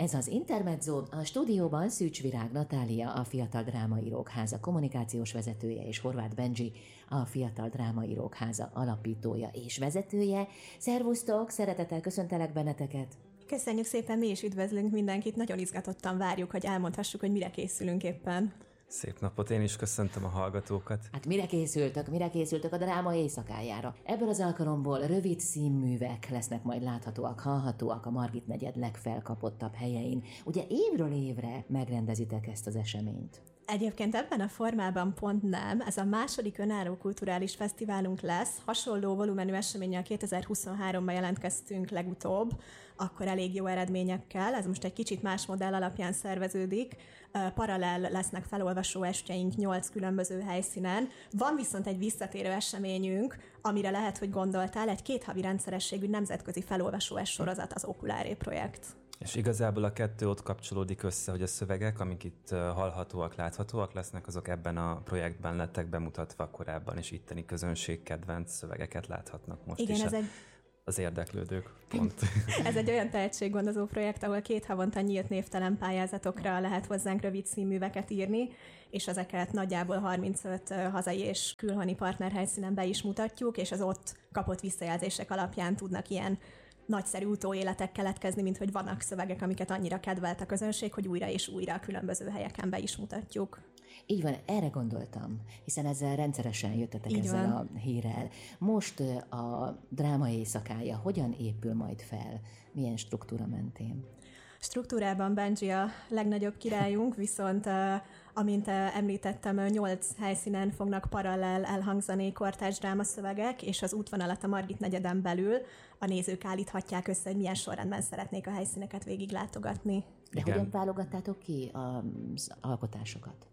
Ez az Intermezzo, a stúdióban Szűcs Virág Natália, a Fiatal Drámaírók Háza kommunikációs vezetője, és Horváth Bendzsi, a Fiatal Drámaírók Háza alapítója és vezetője. Szervusztok, szeretettel köszöntelek benneteket! Köszönjük szépen, mi is üdvözlünk mindenkit, nagyon izgatottan várjuk, hogy elmondhassuk, hogy mire készülünk éppen. Szép napot, én is köszöntöm a hallgatókat. Hát mire készültök a dráma éjszakájára? Ebből az alkalomból rövid színművek lesznek majd láthatóak, hallhatóak a Margit negyed legfelkapottabb helyein. Ugye évről évre megrendezitek ezt az eseményt. Egyébként ebben a formában pont nem, ez a második önálló kulturális fesztiválunk lesz, hasonló volumenű eseménnyel 2023-ban jelentkeztünk legutóbb, akkor elég jó eredményekkel, ez most egy kicsit más modell alapján szerveződik, paralel lesznek felolvasó estjeink 8 különböző helyszínen, van viszont egy visszatérő eseményünk, amire lehet, hogy gondoltál, egy 2 havi rendszerességű nemzetközi felolvasóest sorozat, az Okuláré projekt. És igazából a kettő ott kapcsolódik össze, hogy a szövegek, amik itt hallhatóak, láthatóak lesznek, azok ebben a projektben lettek bemutatva korábban, és itteni közönség kedvenc szövegeket láthatnak most. Igen, is. Az érdeklődők pont. Ez egy olyan tehetséggondozó projekt, ahol 2 havonta nyílt névtelen pályázatokra lehet hozzánk rövid színműveket írni, és ezeket nagyjából 35 hazai és külhoni partnerhelyszínen be is mutatjuk, és az ott kapott visszajelzések alapján tudnak ilyen nagyszerű utóéletek keletkezni, mint hogy vannak szövegek, amiket annyira kedvelt a közönség, hogy újra és újra a különböző helyeken be is mutatjuk. Így van, erre gondoltam, hiszen ezzel rendszeresen jöttetek ezzel a hírrel. Most a dráma éjszakája hogyan épül majd fel? Milyen struktúra mentén? Struktúrában Bendzsi a legnagyobb királyunk, viszont amint említettem, 8 helyszínen fognak paralel elhangzani kortárs drámaszövegek, és az útvonalat a Margit negyeden belül a nézők állíthatják össze, hogy milyen sorrendben szeretnék a helyszíneket végiglátogatni. De hogyan válogattátok ki az alkotásokat?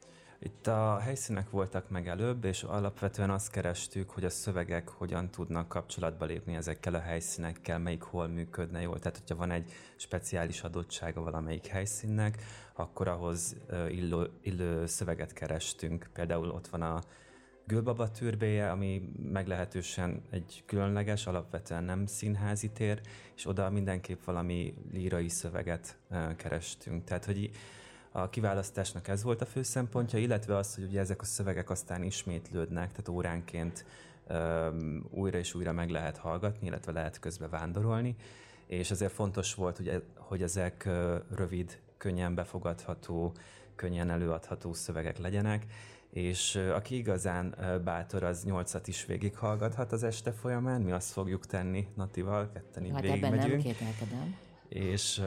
Itt a helyszínek voltak meg előbb, és alapvetően azt kerestük, hogy a szövegek hogyan tudnak kapcsolatba lépni ezekkel a helyszínekkel, melyik hol működne jól. Tehát, hogyha van egy speciális adottsága valamelyik helyszínnek, akkor ahhoz illő szöveget kerestünk. Például ott van a Gülbaba türbéje, ami meglehetősen egy különleges, alapvetően nem színházi tér, és oda mindenképp valami lírai szöveget kerestünk. Tehát, hogy a kiválasztásnak ez volt a fő szempontja, illetve az, hogy ugye ezek a szövegek aztán ismétlődnek, tehát óránként újra és újra meg lehet hallgatni, illetve lehet közbe vándorolni, és ezért fontos volt, hogy ezek rövid, könnyen befogadható, könnyen előadható szövegek legyenek, és aki igazán bátor, az 8-at is végighallgathat az este folyamán, mi azt fogjuk tenni Natival, ketten így végigmegyünk. Ebben nem kételkedem. És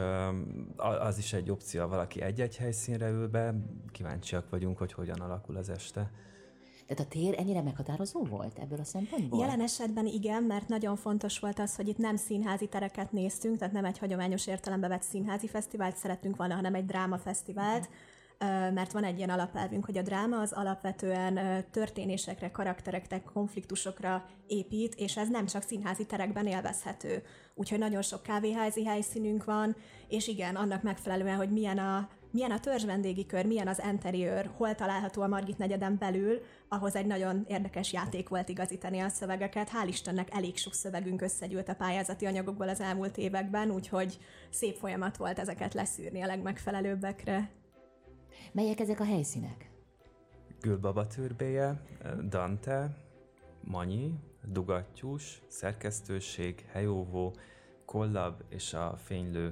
az is egy opció, valaki egy-egy helyszínre ül be, kíváncsiak vagyunk, hogy hogyan alakul az este. Tehát a tér ennyire meghatározó volt ebből a szempontból? Jelen esetben igen, mert nagyon fontos volt az, hogy itt nem színházi tereket néztünk, tehát nem egy hagyományos értelembe vett színházi fesztivált szerettünk volna, hanem egy drámafesztivált, mert van egy ilyen alapelvünk, hogy a dráma az alapvetően történésekre, karakterekre, konfliktusokra épít, és ez nem csak színházi terekben élvezhető. Úgyhogy nagyon sok kávéházi helyszínünk van, és igen, annak megfelelően, hogy milyen a törzsvendégi kör, milyen az interiőr, hol található a Margit negyeden belül, ahhoz egy nagyon érdekes játék volt igazítani a szövegeket. Hál' Istennek elég sok szövegünk összegyűlt a pályázati anyagokból az elmúlt években, úgyhogy szép folyamat volt ezeket leszűrni a legmegfelelőbbekre. Melyek ezek a helyszínek? Gülbaba türbéje, Dante, Manyi, Dugattyús, Szerkesztőség, Helyóvó, Kollab és a Fénylő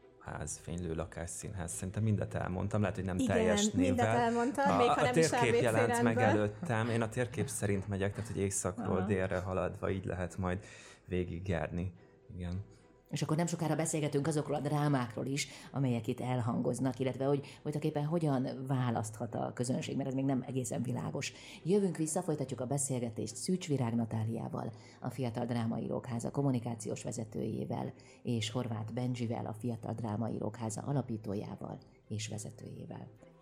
lakásszínház. Szerintem mindet elmondtam, lehet, hogy nem igen, teljes névvel. Mindet elmondtam, még ha nem is térkép jelent meg rendben. előttem. Én a térkép szerint megyek, tehát hogy északról délre haladva így lehet majd végigjárni. Igen. És akkor nem sokára beszélgetünk azokról a drámákról is, amelyek itt elhangoznak, illetve hogy voltaképpen hogyan választhat a közönség, mert ez még nem egészen világos. Jövünk vissza, folytatjuk a beszélgetést Szűcs Virág Natáliával, a Fiatal Drámaírók Háza kommunikációs vezetőjével, és Horváth Bendzsivel, a Fiatal Drámaírók Háza alapítójával és vezetőjével.